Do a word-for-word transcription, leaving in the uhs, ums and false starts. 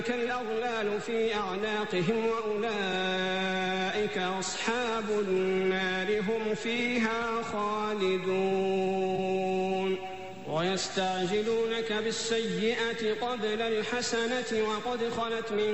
الأغلال في أعناقهم وأولئك أصحاب النار هم فيها خالدون ويستعجلونك بالسيئة قبل الحسنة وقد خلت من